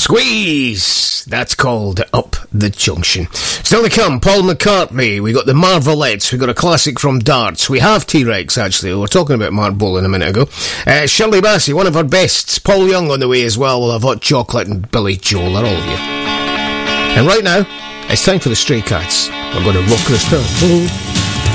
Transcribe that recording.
Squeeze! That's called Up the Junction. Still to come, Paul McCartney. We got the Marvelettes. We got a classic from Darts. We have T-Rex, actually. We were talking about Mark Bolan a minute ago. Shirley Bassey, one of our bests. Paul Young on the way as well. We'll have Hot Chocolate and Billy Joel. They're all here. And right now, it's time for the Stray Cats. We're going to rock this town.